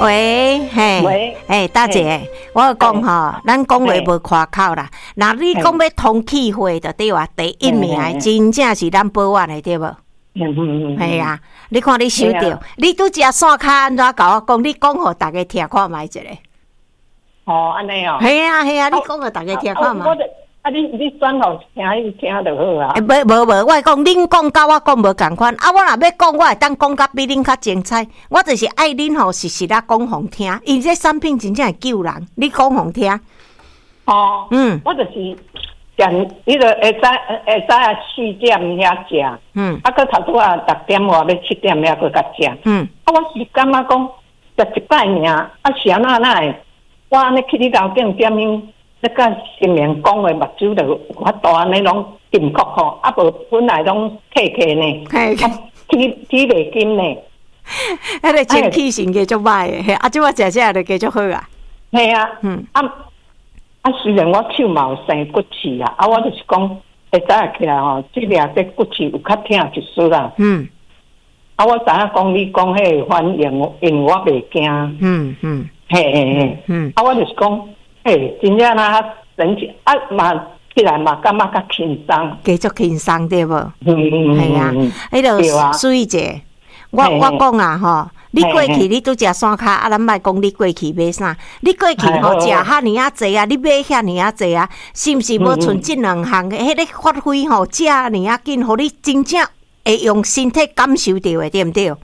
喂，嘿，大姐，我讲吼，咱讲话无夸口啦。那你讲要通气会的对哇？第一名的真正是咱保安的对无？系啊，你看你收到，你拄只线卡安怎甲我讲？你讲互大家听看卖一下。 哦，安尼哦。 系啊，你讲互大家听看卖。 你转互听就好啊。 无，我讲恁讲甲我讲无共款。啊，我若要讲，我会当讲甲比恁较精彩。我就是爱恁吼实实啊讲互听，因这产品真正会救人。你讲互听。 哦。我就是食，你就会使啊4点遐食。啊，搁头拄啊6点外要7点遐搁甲食。啊，我是感觉讲食一摆尔，啊是安那会，我安尼去你楼顶点样？你甲新明讲的目睭就我大安尼拢金壳吼，啊无本来拢客呢，体袂紧呢。 迄个前气性继续歹的，啊，即我食就继续好啊。 系啊，虽然我手嘛有生骨刺啊，我就是讲会知影起来吼，即俩这骨刺有较疼一丝啦。我知影讲你讲迄个反应，因为我袂惊。嘿，我就是讲。真正啊，神奇啊嘛，起来嘛，感觉较轻松， 继续轻松对无？系啊，迄个水姐，我讲啊吼，你过去你拄食山卡，啊，咱莫讲你过去买啥，你过去吼食遐尼啊济啊，你买遐尼啊济啊，是毋是无剩即两项嘅？迄个发挥吼，食尼啊紧，互你真正会用身体感受到的，对毋对？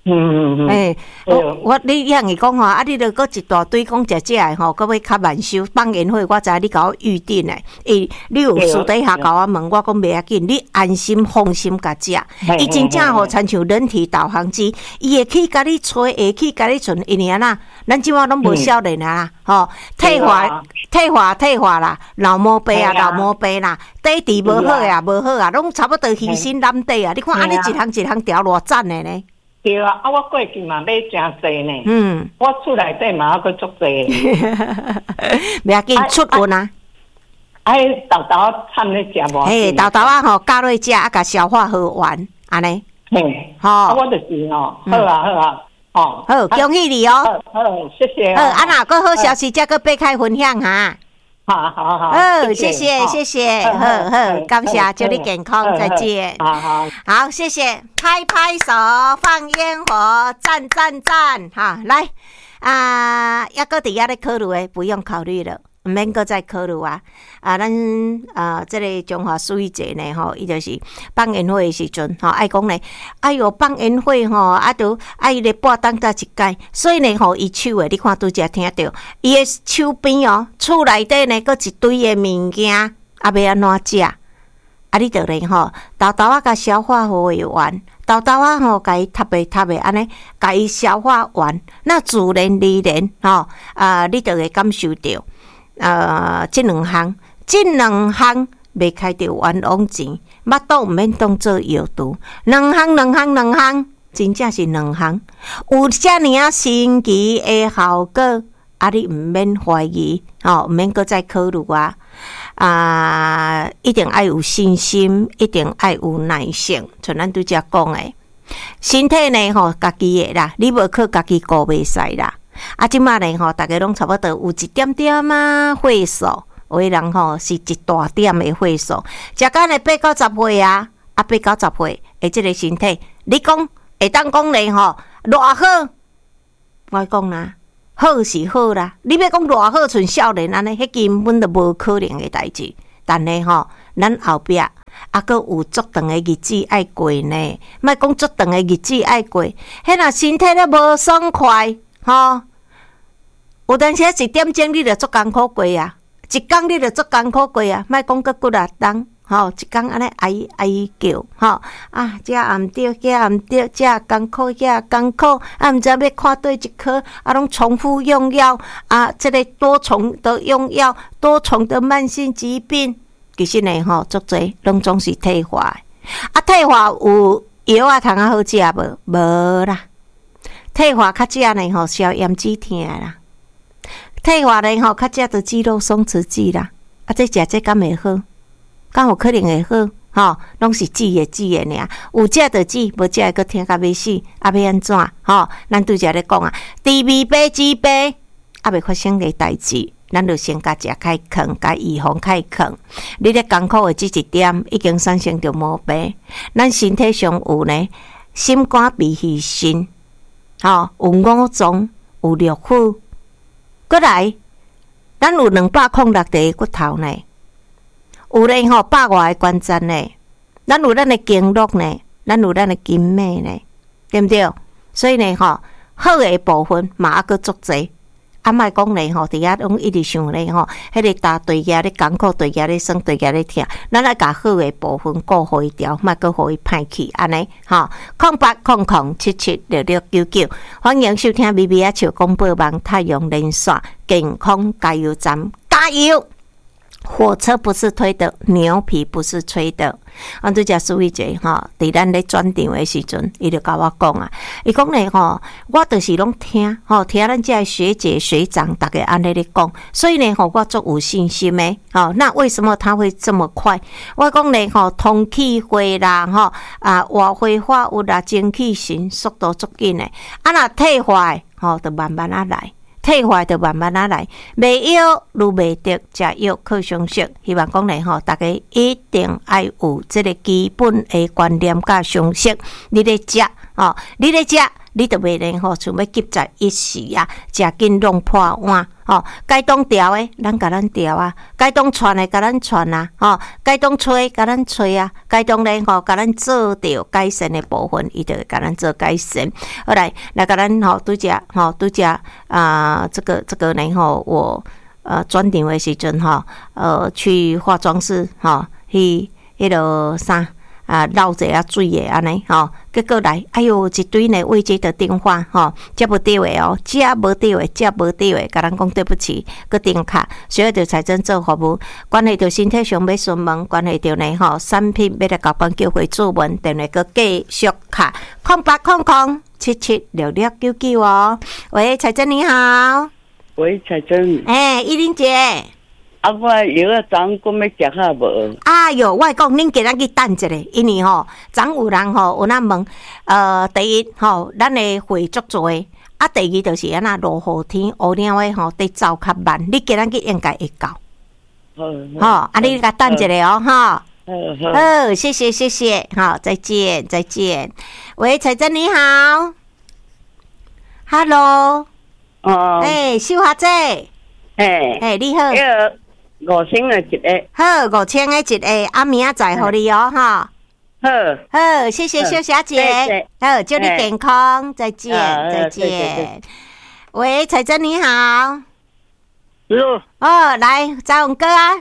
你样会讲吼，啊，你著搁一大堆讲食的吼，搁要较慢收放烟火，我知你甲我预定诶。你有私底下甲我问，我讲袂要紧，你安心放心甲食。伊真正吼，亲像人体导航机，伊会去甲你吹，会去甲你存，因为安那，咱即马拢无少年啊，吼，退化啦，老毛病啦，底地无好啊，拢差不多虚心难底啊。你看安尼一项调偌赞诶呢？ 对啊，我过去嘛买真济呢。我厝内底嘛还佫足济。 袂要紧，出运啊！ 豆豆掺咧食无？ 豆啊吼，加落食啊，甲消化好完，安尼。 吼，我就是吼，好啊， 好，恭喜你哦！ 好，谢谢。 啊，若佫好消息，则佫擘开分享哈。 好， 谢谢，好，感谢，祝你健康，再见。好，谢谢，拍拍手，放烟火，赞，哈，来抑搁伫遐咧考虑诶，不用考虑了。毋免搁再考虑啊！咱这个中华水节呢吼，伊就是放烟火的时阵吼，爱讲呢，哎哟放烟火吼，啊都爱咧半当才一届，所以呢吼，伊手诶，你看拄则听到，伊诶手边哦，厝内底呢，搁一堆诶物件，啊要安怎食？啊，你着咧吼，豆仔甲消化好诶完，豆仔吼，甲伊塌诶安尼，甲伊消化完，那自然而然吼，你着会感受到。这两项袂开着冤枉钱，肉肚毋免当做药毒，两项，真正是两项，有遮尼啊神奇的效果，啊，你毋免怀疑，毋免搁再考虑一定爱有信心，一定爱有耐性，像咱拄则讲的，身体呢吼，家己的啦，你无靠家己顾袂使啦。即马呢吼，大家拢差不多有一点点岁数，有的人吼是一大点的岁数，食到呢8到10岁啊，8到10岁的这个身体，你讲会当讲呢吼偌好？我讲啦，好是好啦，你要讲偌好像少年安尼，迄根本就无可能的代志。但呢吼，咱后壁佫有足长的日子爱过呢，莫讲足长的日子爱过，迄若身体咧无爽快吼。有当时一点钟你就足艰苦过啊，一工你就足艰苦过啊，莫讲佫几啊冬吼，一工安尼哀叫吼这也毋对，迄也毋对，这也艰苦，迄也艰苦，毋知要看对一科，拢重复用药这个多重的用药，多重的慢性疾病，其实呢吼，足侪拢总是退化的。退化有药通好食无？无啦，退化较食呢吼，消炎止痛啦。退化呢吼，较食着肌肉松弛剂啦，这食这敢会好？敢有可能会好？ 吼，拢是煮的尔，有食就煮，无食个听甲要死，啊要安怎？吼，咱拄则咧讲啊，猪尾巴猪扒，啊未发生个代志，咱就先甲食开坑，甲预防开坑。你咧艰苦的即一点，已经产生着毛病。咱身体上有呢，心肝脾肺肾，吼，有五脏，有六腑，过来，咱有206个骨头呢。有咧吼100外个关节呢，咱有咱的经络呢，咱有咱的筋脉呢，对不对？所以呢吼，好的部分嘛还佫足济。啊，莫讲咧吼，伫遐拢一直想咧吼，迄个大对牙咧艰苦，对牙咧酸，对牙咧疼，咱来甲好的部分顾好伊条，莫佫互伊歹去，安尼吼。0800776699，欢迎收听 BB 啊笑广播网太阳连线健康加油站，加油！火车不是推的，牛皮不是吹的。俺拄则苏慧姐吼，伫咱咧转场的时阵，伊就甲我讲啊，伊讲咧吼，我就是拢听吼，听咱这学姐学长大家安尼咧讲，所以呢吼，我足有信心的吼。那为什么它会这么快？我讲咧吼，通气化啦吼啊，活化化物啦，精气神速度足紧的。啊，若退化吼，就慢慢啊来。退化就慢慢来，未药如未得，食药靠常识。希望讲咧吼，大家一定要有这个基本的观念甲常识。你咧食哦，你咧食，你就袂能吼，像要急在一时啊，食紧弄破碗哦。该当调的，咱甲咱调啊；该当传的，甲咱传啊；吼，该当吹，甲咱吹啊；该当咧吼，甲咱做着改善的部分，伊就会甲咱做改善。后来甲咱吼拄则这个呢吼，我转场的时阵吼，去化妆室吼，去迄落啥。捞者啊水的安尼吼，结果来，哎哟，一堆呢未接的电话吼，接无到的哦，接无到的，甲咱讲对不起，佮电卡，需要着财政做服务，关系着身体上要询问，关系着呢吼，产品要来交关叫回注文，电话佮继续卡0800776699哦。喂，彩珍你好。 喂，彩珍。 依玲姐。 啊，我药啊，昨昏要食下无？ 哎哟，我讲恁今仔去等一下，因为吼，昨有人吼有那问，第一吼，咱的会足多，啊，第二就是安那落雨天，乌鸟的吼得走较慢，你今仔去应该会到。好，啊，你甲等一下哦，哈。好，谢谢，好，再见。喂，彩珍你好 ，Hello， 秀华姐，你好。 5000个一个， 好，5000个一个，啊，明仔载互你哦，哈。好，谢谢秀小姐，好，祝你健康，再见。喂，彩珍你好。 哟。 来，早红哥啊。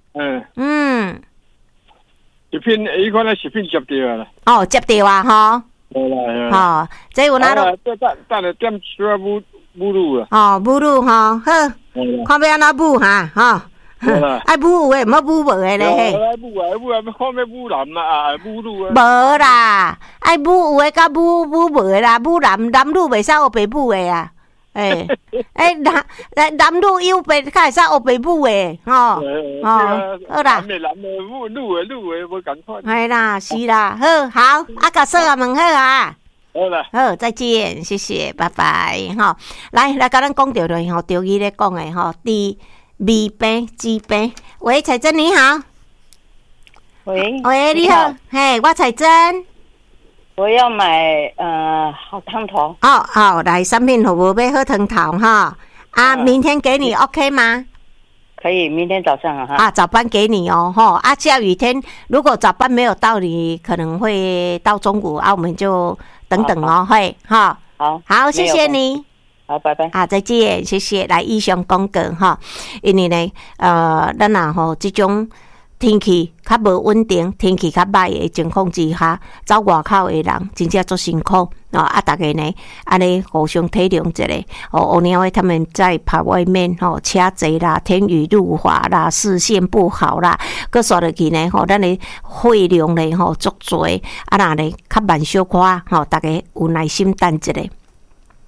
食品，伊看那食品接到啦。 接到啊，吼。 好啦。 这有哪咯？ 等下点需要母乳啊。 母乳吼，好，看要安怎母哈，吼。爱母有诶，冇母无诶咧嘿。 母啊，看要母男啊，母乳啊。 无啦，爱母有诶，甲母无诶啦，母男乳袂使学白母诶啊。男乳有白，较会使学白母诶，吼。好啦。 男诶，母诶，无共款。 系啦，是啦，好，啊，甲说啊问好啊。 好啦， 好，再见，谢谢，拜拜，吼。来，甲咱讲着咧，吼，中医咧讲诶，吼，米饼、鸡饼。喂，彩珍你好。 喂， 你好。我彩珍。 我要买好汤头。 好，来产品服务要好汤头哈。明天给你 OK 吗？ 可以，明天早上哈。 早班给你哦，下雨天如果早班没有到，你可能会到中午我们就等等哦，好，谢谢你。 好，拜拜。 再见，谢谢。来，以上讲过哈，因为呢，咱这种天气较无稳定，天气较歹的情况之下，走外口的人真正足辛苦大家呢，安尼互相体谅一下。乌鸟的他们在跑外面车济啦，天雨路滑啦，视线不好啦，佮刷落去呢，咱的血量呢足多，若呢较慢小可大家有耐心等一下。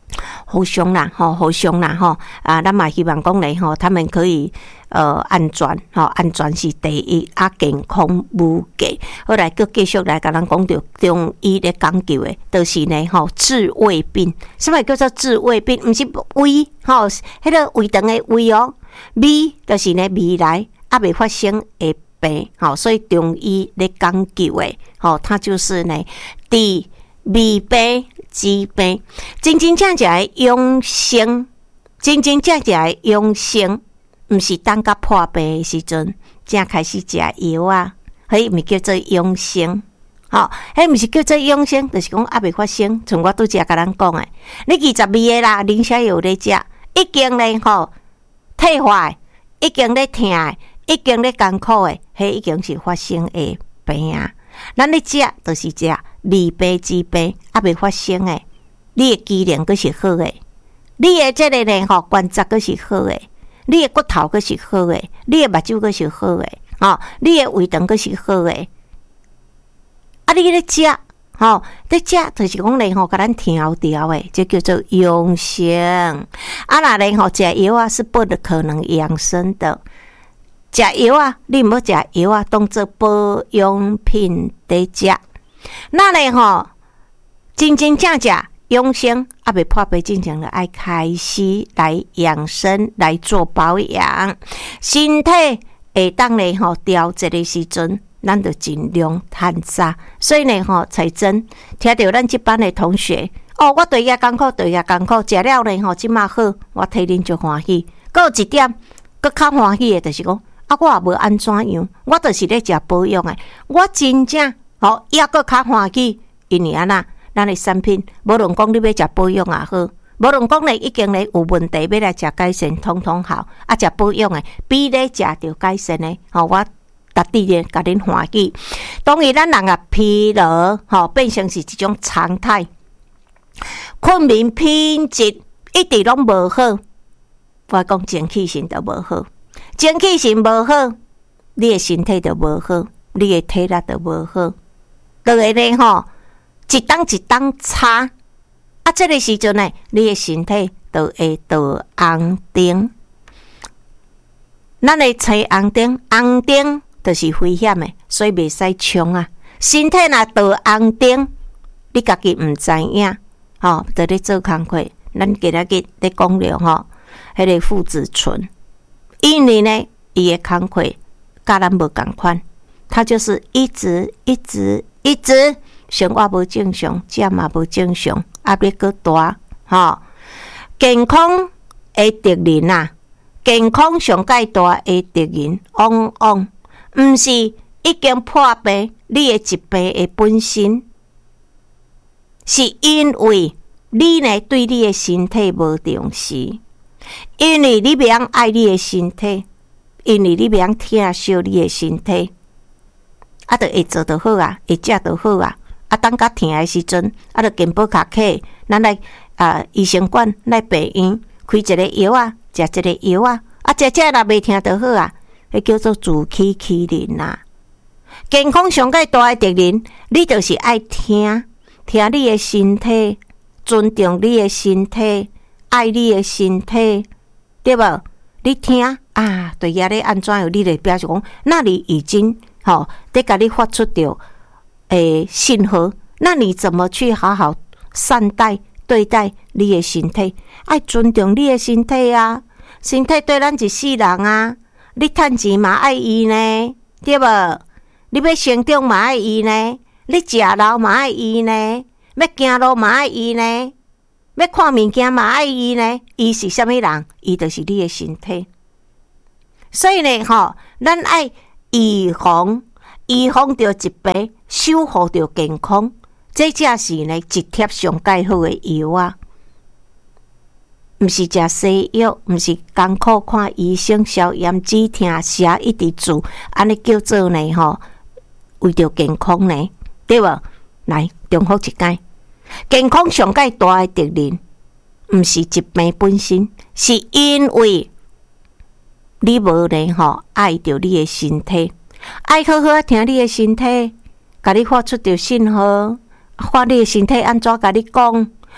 互相啦，互相啦，咱嘛希望讲咧，他们可以安全，安全是第一，健康无价。后来佮继续来甲咱讲到中医咧讲究诶，就是呢，治胃病。什么叫做治胃病？毋是胃，迄个胃肠诶胃哦，味就是呢未来未发生诶病，所以中医咧讲究诶，它就是呢治未病。治病，真正的养生，真正的养生，毋是等甲破病的时阵，才开始食药啊，迄毋叫做养生，迄毋是叫做养生，就是讲未发生。像我拄则甲咱讲诶，你22个啦，零下药咧食，已经咧退化，已经咧疼诶，已经咧艰苦诶，迄已经是发生诶病啊。咱咧食，就是食未病之病，未发生诶。你诶机能阁是好诶，你诶即个呢关节阁是好诶，你诶骨头阁是好诶，你诶目睭阁是好诶，你诶胃肠阁是好诶。你咧食，咧食就是讲咧甲咱调调诶，这叫做养生。若咧食药啊是不可能养生的。食药啊，你毋好食药啊，当做保养品在食。那咧真正养生未破病之前，就爱开始来养生，来做保养。身体会当咧调节的时阵，咱就尽量趁早。所以呢彩珍听到咱这班的同学，我对遐艰苦，对遐艰苦，食了呢即马好，我替恁就欢喜。还有一点，佫较欢喜的，就是讲。我也无安怎样，我就是咧食保养诶。我真正抑佫较欢喜，因为咱诶产品，无论讲你要食保养也好，无论讲咧已经咧有问题要来食改善，统统好。食保养诶，比咧食着改善诶，我特地咧甲恁欢喜。当然，咱人疲劳，变成是一种常态，困眠品质一直拢无好，我讲精气神都无好。精气神无好，你的身体就无好，你的体力就无好，就会咧一当一当差。这个时阵呢，你的身体就会倒红灯。咱的吹红灯，红灯就是危险的，所以袂使冲啊。身体若倒红灯，你家己毋知影，就咧做工课。咱今仔日咧讲了迄个附子醇。因为呢，伊的工课甲咱无共款，他就是一直生活无正常，食嘛无正常，压力阁大，健康的敌人啊，健康上介大的敌人，毋是已经破病，你的疾病的本身，是因为你呢对你的身体无重视。因为你袂晓爱你的身体，因为你袂晓疼惜你的身体，就会做就好啊，会食就好啊。当甲疼的时阵，就健保卡客，咱来医生馆来病院开一个药啊，食一个药啊，食若袂疼就好啊。迄叫做自欺欺人啊。健康上介大的敌人，你就是爱听你的身体，尊重你的身体。爱你的身体，对无？你听对呀，你安怎样？你就表示讲，那你已经在甲你发出着信号，那你怎么去好好善待对待你的身体？爱尊重你的身体啊！身体对咱一世人啊，你趁钱嘛爱伊呢，对无？你要成长嘛爱伊呢，你食老嘛爱伊呢，要行路嘛爱伊呢。要看物件嘛爱伊呢，伊是啥物人？伊就是你的身体。所以呢，咱爱预防着疾病，守护着健康，这才是呢一贴上介好的药啊！毋是食西药，毋是艰苦看医生，消炎止痛，写一直做，安尼叫做呢为着健康呢，对无？来重复一解。健康上介大的敌人，毋是疾病本身，是因为你无呢爱着你的身体，爱好好听你的身体，甲你发出着信号，看你的身体安怎甲你讲，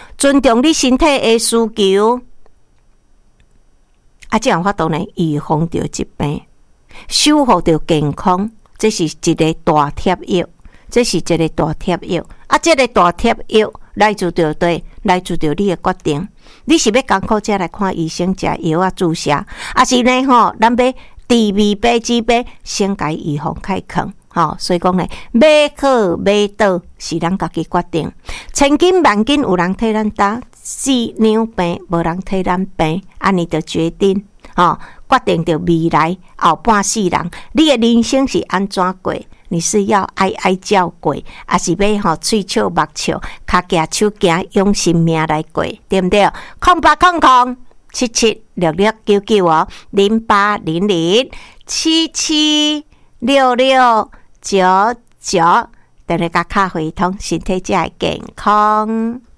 尊重你身体的需求，这样法度呢，预防着疾病，守护着健康，这是一个大贴药，这是一个大贴药。这个大贴药来自着对，来自着你的决定。你是要艰苦才来看医生食药啊注射，还是呢咱要治未病之病，先甲预防开坑。所以讲呢，买好买倒是咱家己决定。千金万金有人替咱打，四两病无人替咱病，安尼就决定，决定着未来后半世人，你的人生是安怎过？你是要哀哀叫过，还是要喙笑目笑，脚行手行，用生命来过，对不对？08007766990800776699，等你甲卡回通，身体才会健康。